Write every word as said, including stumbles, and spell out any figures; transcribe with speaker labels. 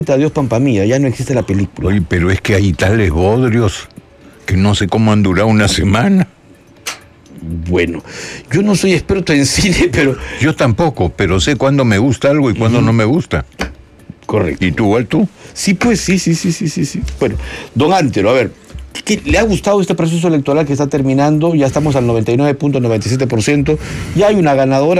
Speaker 1: Adiós Pampa Mía, ya no existe la película.
Speaker 2: Oye, pero es que hay tales bodrios que no sé cómo han durado una semana.
Speaker 1: Bueno, yo no soy experto en cine, pero...
Speaker 2: Yo tampoco, pero sé cuándo me gusta algo y cuándo uh-huh. no me gusta.
Speaker 1: Correcto.
Speaker 2: ¿Y tú, igual tú?
Speaker 1: Sí, pues, sí, sí, sí, sí, sí, sí. Bueno, don Antero, a ver, ¿qué, ¿le ha gustado este proceso electoral que está terminando? Ya estamos al noventa y nueve punto noventa y siete por ciento. Ya hay una ganadora.